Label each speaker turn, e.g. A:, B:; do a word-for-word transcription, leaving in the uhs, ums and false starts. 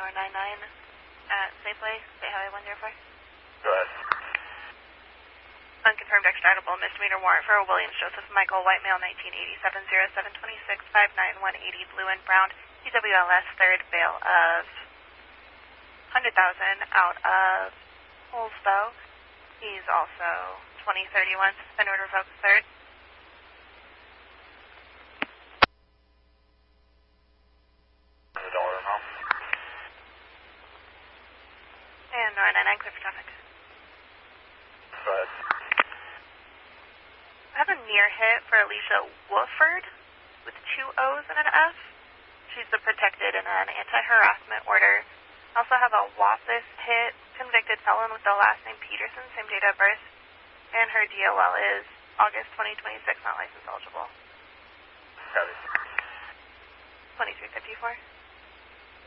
A: Nor nine nine at Safeway, State Highway one zero four.
B: Go ahead.
A: Unconfirmed extraditable misdemeanor warrant for Williams Joseph Michael, white male, nineteen eighty-seven, oh seven twenty-six, five nine one eighty, blue and brown, C W L S, third bail of one hundred thousand out of Holsbo. He's also twenty thirty-one, suspended or revoked, third. And Nor nine nine, clear for traffic.
B: Go ahead.
A: I have a near hit for Alicia Wooford with two O's and an F. She's the protected in an anti-harassment order. I also have a Wasis hit, convicted felon with the last name Peterson, same date of birth. And her D O L is August twenty twenty-six, not license eligible.
B: Copy.
A: twenty-three fifty-four.